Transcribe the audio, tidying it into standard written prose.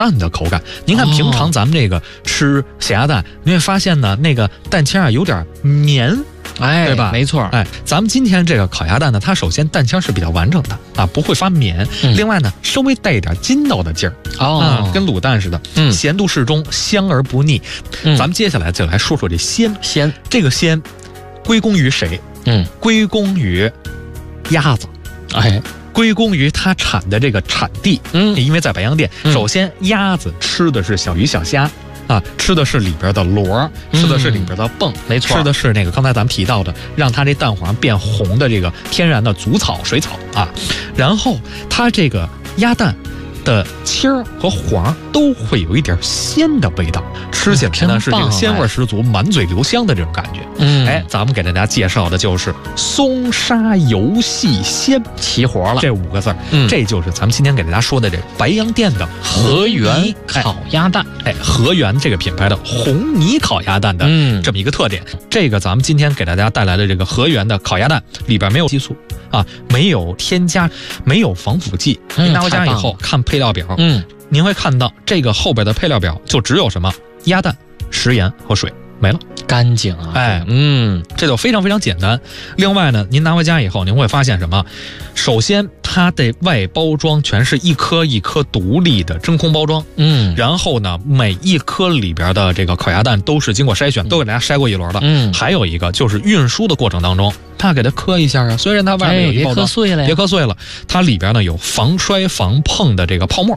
蛋的口感。您看平常咱们这个吃咸鸭蛋，你会发现呢，那个蛋清啊有点绵。对吧？ 没错。 咱们今天这个烤鸭蛋呢，它首先蛋清是比较完整的啊，不会发绵。另外呢，稍微带一点筋道的劲儿跟卤蛋似的。咸度适中，香而不腻。咱们接下来就来说说这鲜。这个鲜，归功于谁？归功于鸭子。归功于它产的这个产地。因为在白洋淀，首先鸭子吃的是小鱼小虾。吃的是里边的螺，吃的是里边的泵， 没错， 吃的是那个刚才咱们提到的让它这蛋黄变红的这个天然的足草、水草啊。然后它这个鸭蛋的青儿和黄都会有一点鲜的味道，吃起来呢是这个鲜味十足，满嘴留香的这种感觉。咱们给大家介绍的就是松沙油细鲜， 齐活了这5个字。这就是咱们今天给大家说的这白洋淀的和源烤鸭蛋。 和源这个品牌的红泥烤鸭蛋的这么一个特点。这个咱们今天给大家带来的这个和源的烤鸭蛋里边没有激素啊，没有添加，没有防腐剂。您拿回家以后看配料表，您会看到这个后边的配料表就只有什么鸭蛋、食盐和水，没了， 干净啊。 这就非常非常简单。另外呢，您拿回家以后，您会发现什么？首先，它的外包装全是一颗一颗独立的真空包装。然后呢，每一颗里边的这个烤鸭蛋都是经过筛选，都给大家筛过一轮的。还有一个就是运输的过程当中，它给它磕一下啊，虽然它外面有一包装， 别磕碎了， 它里边呢有防摔防碰的这个泡沫。